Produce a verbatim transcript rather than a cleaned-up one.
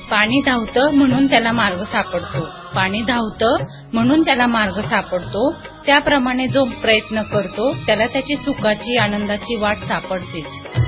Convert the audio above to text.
पाणी धावतं म्हणून त्याला मार्ग सापडतो. पाणी धावतं म्हणून त्याला मार्ग सापडतो. त्याप्रमाणे जो प्रयत्न करतो त्याला त्याची सुखाची आनंदाची वाट सापडतेच.